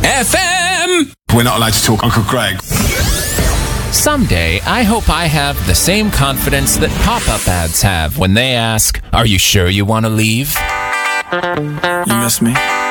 FM! We're not allowed to talk, Uncle Greg. Someday, I hope I have the same confidence that pop-up ads have when they ask, "Are you sure you want to leave?" You miss me?